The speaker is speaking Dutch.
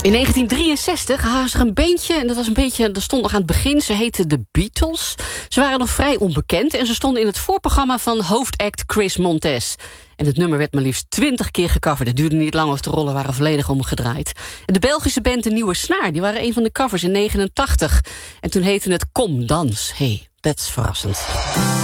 In 1963 hadden ze er een bandje, en dat stond nog aan het begin. Ze heette The Beatles. Ze waren nog vrij onbekend en ze stonden in het voorprogramma van hoofdact Chris Montez. En het nummer werd maar liefst 20 keer gecoverd. Het duurde niet lang of de rollen waren volledig omgedraaid. En de Belgische band De Nieuwe Snaar, die waren een van de covers in 89. En toen heette het Kom Dans. Hey, dat is verrassend.